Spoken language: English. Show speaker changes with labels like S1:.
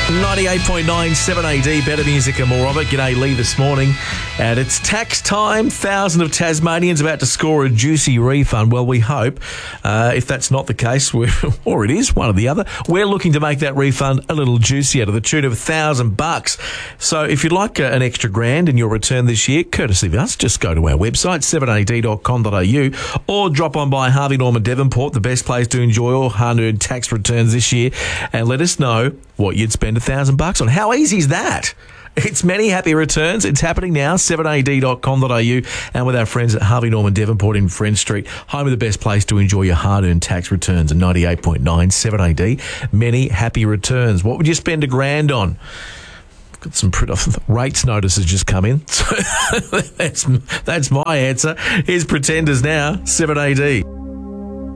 S1: 98.9 7AD, better music and more of it. G'day, Lee, this morning. And it's tax time. Thousands of Tasmanians about to score a juicy refund. Well, we hope. If that's not the case, or it is, one or the other, we're looking to make that refund a little juicier to the tune of $1,000. So if you'd like an extra grand in your return this year, courtesy of us, just go to our website, 7ad.com.au, or drop on by Harvey Norman Devonport, the best place to enjoy all hard-earned tax returns this year, and let us know what you'd spend $1,000 on. How easy is that? It's many happy returns. It's happening now, 7ad.com.au, and with our friends at Harvey Norman Devonport in Friend Street, home of the best place to enjoy your hard-earned tax returns at 98.9 7AD. Many happy returns. What would you spend $1,000 on? Got some pretty rates notices just come in. So that's my answer. Here's Pretenders now, 7AD.